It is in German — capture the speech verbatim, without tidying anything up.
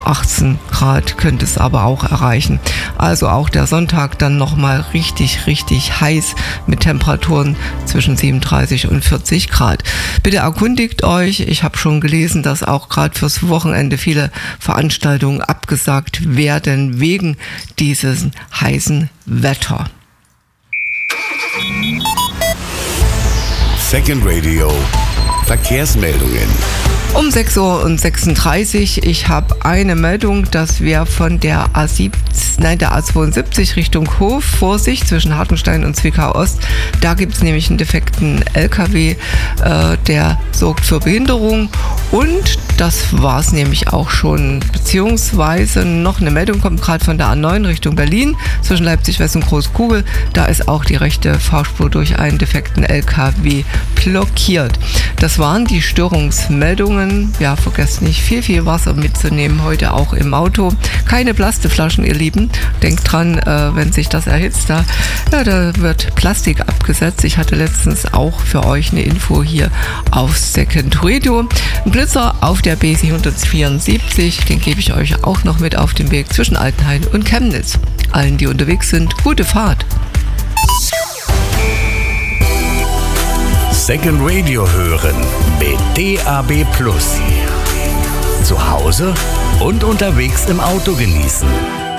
achtzehn Grad könnte es aber auch erreichen. Also auch der Sonntag dann nochmal richtig, richtig heiß mit Temperaturen zwischen siebenunddreißig und vierzig Grad. Bitte erkundigt euch. Ich habe schon gelesen, dass auch gerade fürs Wochenende viele Veranstaltungen abgesagt werden wegen dieses heißen Wetter. Second Radio Verkehrsmeldungen. Um sechs Uhr sechsunddreißig, ich habe eine Meldung, dass wir von der A siebzig, nein, der A zweiundsiebzig Richtung Hof, Vorsicht zwischen Hartenstein und Zwickau Ost, da gibt es nämlich einen defekten L K W, äh, der sorgt für Behinderung, und das war es nämlich auch schon, beziehungsweise noch eine Meldung kommt gerade von der A neun Richtung Berlin zwischen Leipzig West und Großkugel, da ist auch die rechte Fahrspur durch einen defekten L K W blockiert. Das waren die Störungsmeldungen. Ja, vergesst nicht, viel, viel Wasser mitzunehmen, heute auch im Auto. Keine Plastikflaschen, ihr Lieben. Denkt dran, äh, wenn sich das erhitzt, da, ja, da wird Plastik abgesetzt. Ich hatte letztens auch für euch eine Info hier auf Second Radio. Ein Blitzer auf der B siebenhundertvierundsiebzig, den gebe ich euch auch noch mit auf den Weg zwischen Altenhain und Chemnitz. Allen, die unterwegs sind, gute Fahrt. Second Radio hören mit D A B Plus. Zu Hause und unterwegs im Auto genießen.